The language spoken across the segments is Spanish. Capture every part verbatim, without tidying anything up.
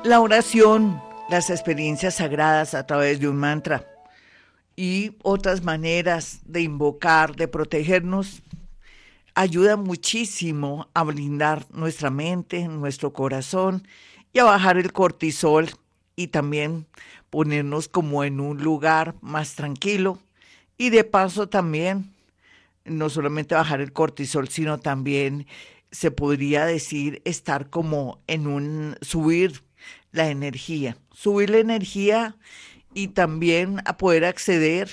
La oración, las experiencias sagradas a través de un mantra y otras maneras de invocar, de protegernos, ayuda muchísimo a blindar nuestra mente, nuestro corazón y a bajar el cortisol y también ponernos como en un lugar más tranquilo y de paso también no solamente bajar el cortisol, sino también se podría decir estar como en un subir la energía, subir la energía y también a poder acceder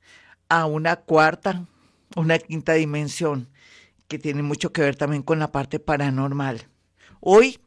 a una cuarta, una quinta dimensión que tiene mucho que ver también con la parte paranormal. Hoy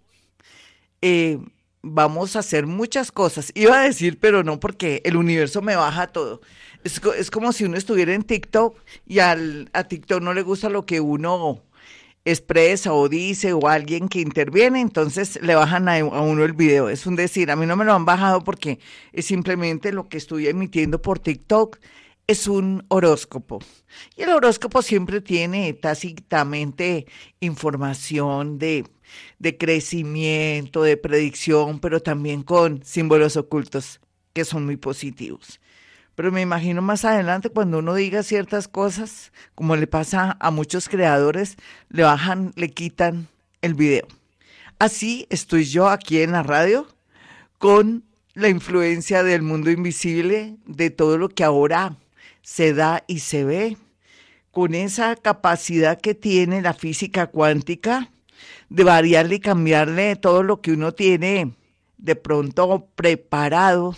eh, vamos a hacer muchas cosas, iba a decir, pero no, porque el universo me baja todo. Es, es como si uno estuviera en TikTok y al, a TikTok no le gusta lo que uno expresa o dice o alguien que interviene, entonces le bajan a, a uno el video. Es un decir, a mí no me lo han bajado porque es simplemente lo que estoy emitiendo por TikTok. Es un horóscopo. Y el horóscopo siempre tiene tácitamente información de, de crecimiento, de predicción, pero también con símbolos ocultos que son muy positivos. Pero me imagino más adelante cuando uno diga ciertas cosas, como le pasa a muchos creadores, le bajan, le quitan el video. Así estoy yo aquí en la radio con la influencia del mundo invisible, de todo lo que ahora se da y se ve, con esa capacidad que tiene la física cuántica de variarle y cambiarle todo lo que uno tiene de pronto preparado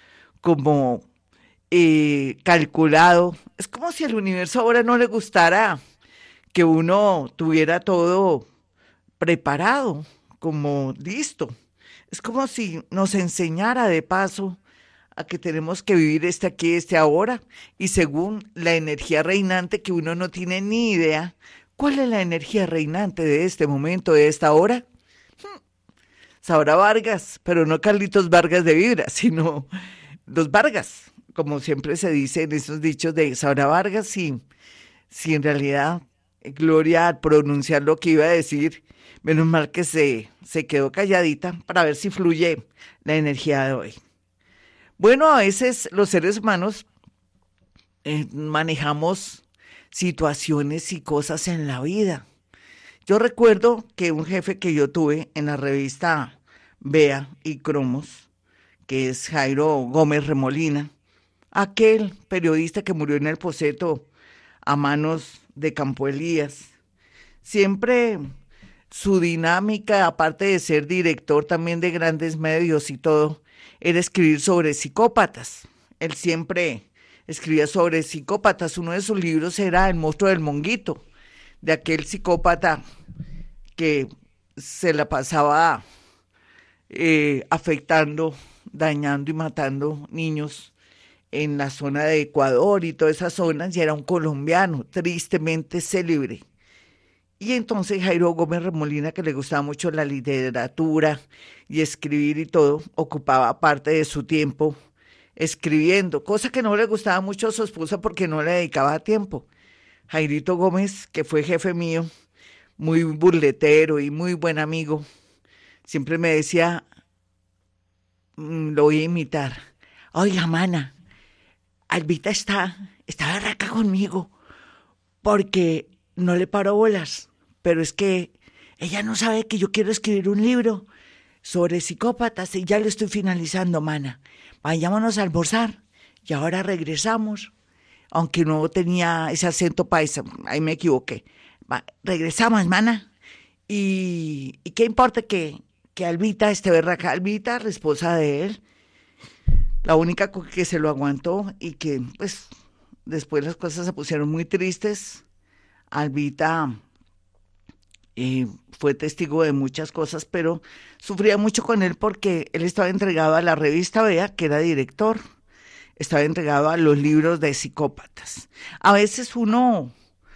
como eh, calculado. Es como si al universo ahora no le gustara que uno tuviera todo preparado, como listo. Es como si nos enseñara de paso a que tenemos que vivir este aquí, este ahora, y según la energía reinante que uno no tiene ni idea, ¿cuál es la energía reinante de este momento, de esta hora? Hmm. Saura Vargas, pero no Carlitos Vargas de Vibra, sino los Vargas, como siempre se dice en esos dichos de Saura Vargas, y si en realidad Gloria al pronunciar lo que iba a decir, menos mal que se, se quedó calladita para ver si fluye la energía de hoy. Bueno, a veces los seres humanos eh, manejamos situaciones y cosas en la vida. Yo recuerdo que un jefe que yo tuve en la revista Vea y Cromos, que es Jairo Gómez Remolina, aquel periodista que murió en el Poceto a manos de Campo Elías, siempre su dinámica, aparte de ser director también de grandes medios y todo, era escribir sobre psicópatas. Él siempre escribía sobre psicópatas. Uno de sus libros era El monstruo del Monguito, de aquel psicópata que se la pasaba eh, afectando, dañando y matando niños en la zona de Ecuador y todas esas zonas, y era un colombiano tristemente célebre. Y entonces Jairo Gómez Remolina, que le gustaba mucho la literatura y escribir y todo, ocupaba parte de su tiempo escribiendo, cosa que no le gustaba mucho a su esposa porque no le dedicaba tiempo. Jairito Gómez, que fue jefe mío, muy burletero y muy buen amigo, siempre me decía, mmm, lo voy a imitar, oiga, mana, Albita está, está berraca conmigo porque no le paro bolas, pero es que ella no sabe que yo quiero escribir un libro sobre psicópatas y ya lo estoy finalizando, mana. Vayámonos a almorzar y ahora regresamos, aunque no tenía ese acento paisa, ahí me equivoqué. Va, regresamos, mana. Y, y qué importa que, que Albita esté berraca. Albita, la esposa de él, la única que se lo aguantó y que pues después las cosas se pusieron muy tristes. Albita eh, fue testigo de muchas cosas, pero sufría mucho con él porque él estaba entregado a la revista Vea, que era director, estaba entregado a los libros de psicópatas. A veces uno